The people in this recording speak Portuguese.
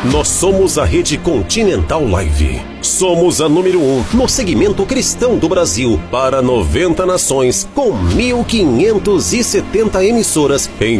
Nós somos a Rede Continental Live. Somos a número 1 no segmento cristão do Brasil para 90 nações, com 1.570 emissoras em